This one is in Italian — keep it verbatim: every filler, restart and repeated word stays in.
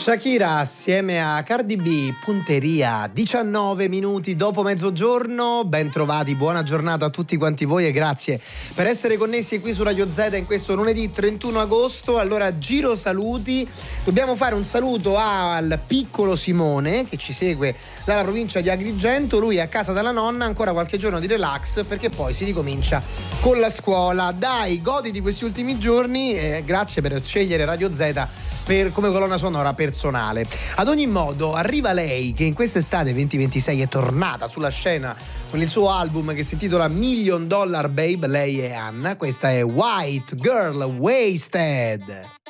Shakira assieme a Cardi B, punteria, diciannove minuti dopo mezzogiorno. Ben trovati, buona giornata a tutti quanti voi e grazie per essere connessi qui su Radio Z in questo lunedì trentuno agosto. Allora, giro saluti. Dobbiamo fare un saluto al piccolo Simone che ci segue dalla provincia di Agrigento. Lui è a casa dalla nonna, ancora qualche giorno di relax perché poi si ricomincia con la scuola. Dai, godi di questi ultimi giorni e grazie per scegliere Radio Z per, come colonna sonora personale. Ad ogni modo arriva lei che in quest'estate venti ventisei è tornata sulla scena con il suo album che si intitola Million Dollar Babe. Lei è Anna, questa è White Girl Wasted.